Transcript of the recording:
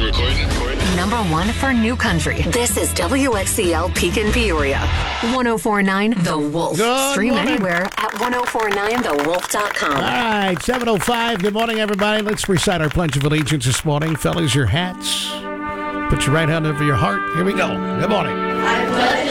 Number one for New Country. This is WXCL Pekin Peoria. 104.9 The Wolf. Good Stream morning. anywhere at 1049thewolf.com. All right, 7:05. Good morning, everybody. Let's recite our Pledge of Allegiance this morning. Fellas, your hats. Put your right hand over your heart. Here we go. Good morning. I pledge